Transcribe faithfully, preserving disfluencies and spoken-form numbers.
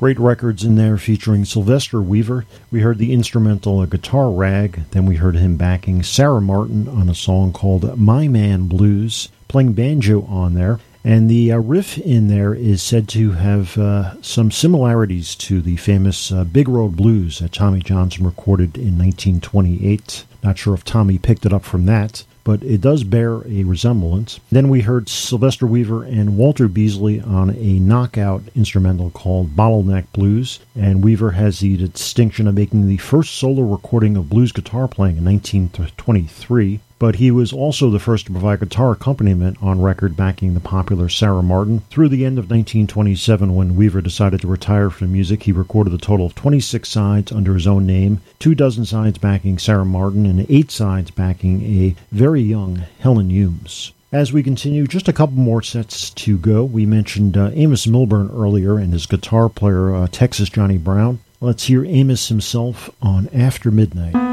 Great records in there featuring Sylvester Weaver. We heard the instrumental A Guitar Rag. Then we heard him backing Sarah Martin on a song called My Man Blues, playing banjo on there. And the uh, riff in there is said to have uh, some similarities to the famous uh, Big Road Blues that Tommy Johnson recorded in nineteen twenty-eight. Not sure if Tommy picked it up from that, but it does bear a resemblance. Then we heard Sylvester Weaver and Walter Beasley on a knockout instrumental called Bottleneck Blues, and Weaver has the distinction of making the first solo recording of blues guitar playing in nineteen twenty-three, but he was also the first to provide guitar accompaniment on record backing the popular Sarah Martin. Through the end of nineteen twenty-seven, when Weaver decided to retire from music, he recorded a total of twenty-six sides under his own name, two dozen sides backing Sarah Martin, and eight sides backing a very young Helen Humes. As we continue, just a couple more sets to go. We mentioned uh, Amos Milburn earlier and his guitar player, uh, Texas Johnny Brown. Let's hear Amos himself on After Midnight.